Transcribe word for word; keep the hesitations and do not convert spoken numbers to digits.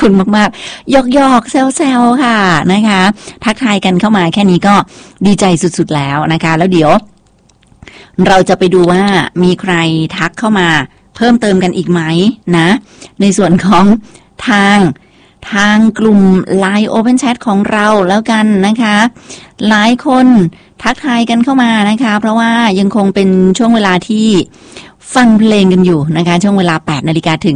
คุณมากๆหยอกๆแซวๆค่ะนะคะทักทายกันเข้ามาแค่นี้ก็ดีใจสุดๆแล้วนะคะแล้วเดี๋ยวเราจะไปดูว่ามีใครทักเข้ามาเพิ่มเติมกันอีกไหมนะในส่วนของทางทางกลุ่ม ไลน์ Open Chat ของเราแล้วกันนะคะหลายคนทักทายกันเข้ามานะคะเพราะว่ายังคงเป็นช่วงเวลาที่ฟังเพลงกันอยู่นะคะช่วงเวลา แปดนาฬิกา ถึง